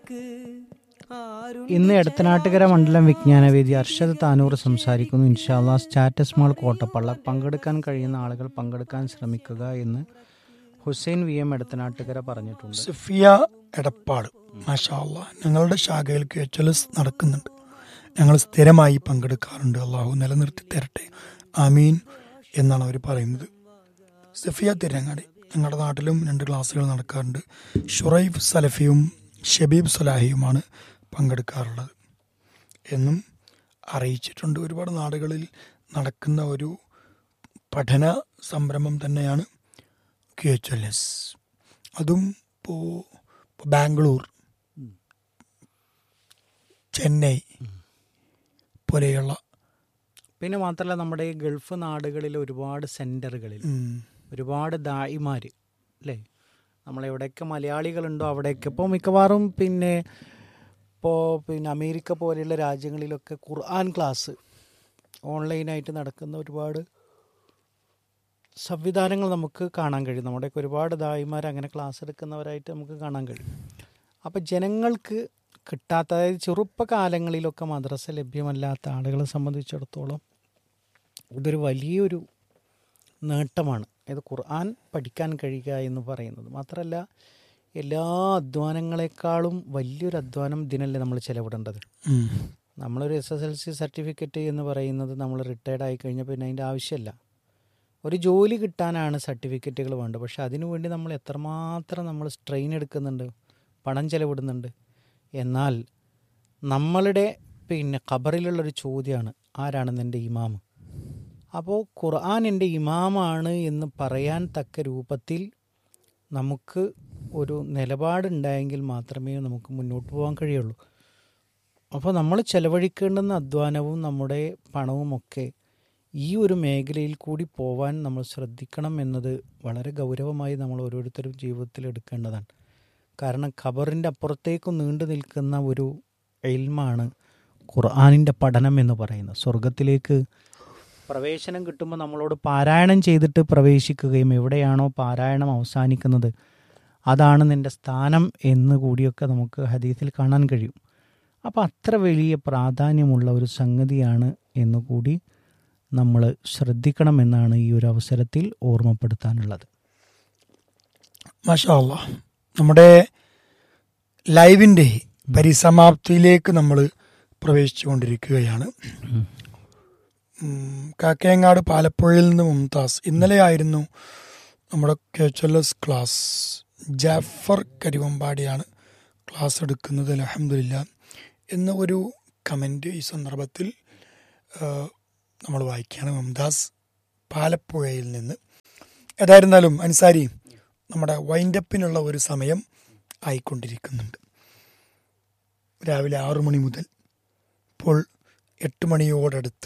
ഇന്ന് എടത്തനാട്ടുകര മണ്ഡലം വിജ്ഞാനവേദി അർഷദ് താനൂർ സംസാരിക്കുന്നു. ഇൻഷാല്ലാ സ്റ്റാറ്റസ് മാൾ കോട്ടപ്പള്ള. പങ്കെടുക്കാൻ കഴിയുന്ന ആളുകൾ പങ്കെടുക്കാൻ ശ്രമിക്കുക എന്ന് ഹുസൈൻ വി എം എടത്തനാട്ടുകര പറഞ്ഞിട്ടുണ്ട്. സഫിയ എടപ്പാട്, മാഷാ അല്ലാ, ഞങ്ങളുടെ ശാഖയിൽ QHLS നടക്കുന്നുണ്ട്. ഞങ്ങൾ സ്ഥിരമായി പങ്കെടുക്കാറുണ്ട്. അള്ളാഹു നിലനിർത്തി തരട്ടെ, ആമീൻ എന്നാണ് അവർ പറയുന്നത്. സഫിയ തിരങ്ങാടി, ഞങ്ങളുടെ നാട്ടിലും 2 ക്ലാസ്സുകൾ നടക്കാറുണ്ട്. ഷുറൈഫ് സലഫിയും ഷബീബ് സലാഹിയുമാണ് പങ്കെടുക്കാറുള്ളത് എന്നും അറിയിച്ചിട്ടുണ്ട്. ഒരുപാട് നാടുകളിൽ നടക്കുന്ന ഒരു പഠന സംരംഭം തന്നെയാണ് QHLS. അതും ഇപ്പോൾ ബാംഗ്ലൂർ, ചെന്നൈ പോലെയുള്ള, പിന്നെ മാത്രമല്ല നമ്മുടെ ഈ ഗൾഫ് നാടുകളിൽ ഒരുപാട് സെൻറ്ററുകളിൽ ഒരുപാട് ദായിമാർ അല്ലേ, നമ്മളെവിടെയൊക്കെ മലയാളികളുണ്ടോ അവിടെയൊക്കെ ഇപ്പോൾ മിക്കവാറും പിന്നെ അമേരിക്ക പോലെയുള്ള രാജ്യങ്ങളിലൊക്കെ ഖുർആൻ ക്ലാസ് ഓൺലൈനായിട്ട് നടക്കുന്ന ഒരുപാട് സംവിധാനങ്ങൾ നമുക്ക് കാണാൻ കഴിയും. നമ്മുടെയൊക്കെ ഒരുപാട് ദായിമാർ അങ്ങനെ ക്ലാസ് എടുക്കുന്നവരായിട്ട് നമുക്ക് കാണാൻ കഴിയും. അപ്പോൾ ജനങ്ങൾക്ക് കിട്ടാത്ത, അതായത് ചെറുപ്പകാലങ്ങളിലൊക്കെ മദ്രസ ലഭ്യമല്ലാത്ത ആളുകളെ സംബന്ധിച്ചിടത്തോളം ഇതൊരു വലിയൊരു നേട്ടമാണ്. ഇത് ഖുർആൻ പഠിക്കാൻ കഴിയുക എന്ന് പറയുന്നത് മാത്രമല്ല, എല്ലാ അധ്വാനങ്ങളെക്കാളും വലിയൊരു അധ്വാനം ഇതിനല്ലേ നമ്മൾ ചിലവിടേണ്ടത്. നമ്മളൊരു SSLC സർട്ടിഫിക്കറ്റ് എന്ന് പറയുന്നത് നമ്മൾ റിട്ടയർഡ് ആയി കഴിഞ്ഞാൽ പിന്നെ അതിൻ്റെ ആവശ്യമില്ല. ഒരു ജോലി കിട്ടാനാണ് സർട്ടിഫിക്കറ്റുകൾ വേണ്ടത്. പക്ഷെ അതിനുവേണ്ടി നമ്മൾ എത്രമാത്രം നമ്മൾ സ്ട്രെയിൻ എടുക്കുന്നുണ്ട്, പണം ചിലവിടുന്നുണ്ട്. എന്നാൽ നമ്മളുടെ ഖബറിലുള്ളൊരു ചോദ്യമാണ്, ആരാണ് എൻ്റെ ഇമാം? അപ്പോൾ ഖുർആൻ എൻ്റെ ഇമാമാണ് എന്ന് പറയാൻ തക്ക രൂപത്തിൽ നമുക്ക് ഒരു നിലപാടുണ്ടായെങ്കിൽ മാത്രമേ നമുക്ക് മുന്നോട്ട് പോകാൻ കഴിയുള്ളൂ. അപ്പോൾ നമ്മൾ ചെലവഴിക്കേണ്ടുന്ന അധ്വാനവും നമ്മുടെ പണവുമൊക്കെ ഈ ഒരു മേഖലയിൽ കൂടി പോവാൻ നമ്മൾ ശ്രദ്ധിക്കണം എന്നത് വളരെ ഗൗരവമായി നമ്മൾ ഓരോരുത്തരും ജീവിതത്തിൽ എടുക്കേണ്ടതാണ്. കാരണം ഖബറിൻ്റെ അപ്പുറത്തേക്കും നീണ്ടു നിൽക്കുന്ന ഒരു ഇൽമാണ് ഖുർആനിൻ്റെ പഠനം എന്ന് പറയുന്നത്. സ്വർഗത്തിലേക്ക് പ്രവേശനം കിട്ടുമ്പോൾ നമ്മളോട് പാരായണം ചെയ്തിട്ട് പ്രവേശിക്കുകയും എവിടെയാണോ പാരായണം അവസാനിക്കുന്നത് അതാണ് നിൻ്റെ സ്ഥാനം എന്ന് കൂടിയൊക്കെ നമുക്ക് ഹദീസിൽ കാണാൻ കഴിയും. അപ്പോൾ അത്ര വലിയ പ്രാധാന്യമുള്ള ഒരു സംഗതിയാണ് എന്നുകൂടി നമ്മൾ ശ്രദ്ധിക്കണമെന്നാണ് ഈ ഒരു അവസരത്തിൽ ഓർമ്മപ്പെടുത്താനുള്ളത്. മാഷാ അല്ലാ, നമ്മുടെ ലൈവിൻ്റെ പരിസമാപ്തിയിലേക്ക് നമ്മൾ പ്രവേശിച്ചു കൊണ്ടിരിക്കുകയാണ്. കാക്കയങ്ങാട് പാലപ്പുഴയിൽ നിന്ന് മുംതാസ്, ഇന്നലെയായിരുന്നു നമ്മുടെ QHLS ക്ലാസ്. ജാഫർ കരിവമ്പാടിയാണ് ക്ലാസ് എടുക്കുന്നത്, അൽഹംദുലില്ലാ എന്ന ഒരു കമൻറ്റ് ഈ സന്ദർഭത്തിൽ നമ്മൾ വായിക്കുകയാണ്. മുംതാസ് പാലപ്പുഴയിൽ നിന്ന്. ഏതായിരുന്നാലും അൻസാരി, നമ്മുടെ വൈൻഡപ്പിനുള്ള ഒരു സമയം ആയിക്കൊണ്ടിരിക്കുന്നുണ്ട്. രാവിലെ 6 മണി മുതൽ ഇപ്പോൾ 8 മണിയോടടുത്ത്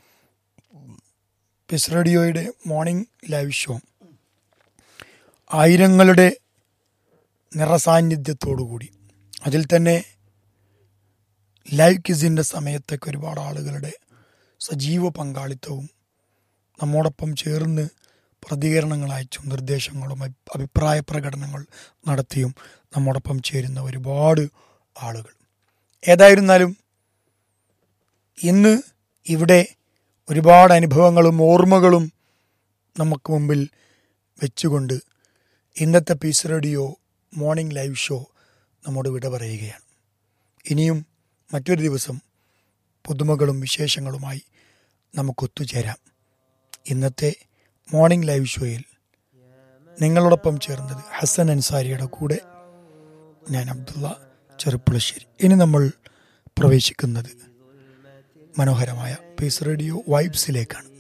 പീസ് റേഡിയോയുടെ മോർണിംഗ് ലൈവ് ഷോ ആയിരങ്ങളുടെ നിറസാന്നിധ്യത്തോടുകൂടി, അതിൽ തന്നെ ലൈവ് ക്വിസിൻ്റെ സമയത്തൊക്കെ ഒരുപാട് ആളുകളുടെ സജീവ പങ്കാളിത്തവും നമ്മോടൊപ്പം ചേർന്ന് പ്രതികരണങ്ങൾ അയച്ചും നിർദ്ദേശങ്ങളും അഭിപ്രായ പ്രകടനങ്ങൾ നടത്തിയും നമ്മോടൊപ്പം ചേരുന്ന ഒരുപാട് ആളുകൾ. ഏതായിരുന്നാലും ഇന്ന് ഇവിടെ ഒരുപാട് അനുഭവങ്ങളും ഓർമ്മകളും നമുക്ക് മുമ്പിൽ വെച്ചുകൊണ്ട് ഇന്നത്തെ piece radio morning live show നമ്മോട് വിട പറയുകയാണ്. ഇനിയും മറ്റൊരു ദിവസം പുതുമകളും വിശേഷങ്ങളുമായി നമുക്കൊത്തുചേരാം. ഇന്നത്തെ മോർണിംഗ് ലൈവ് ഷോയിൽ നിങ്ങളോടൊപ്പം ചേർന്നത് ഹസൻ അൻസാരിയുടെ കൂടെ ഞാൻ അബ്ദുള്ള ചെറുപ്പുളശ്ശേരി. ഇനി നമ്മൾ പ്രവേശിക്കുന്നത് മനോഹരമായ പീസ് റേഡിയോ വൈബ്സിലേക്കാണ്.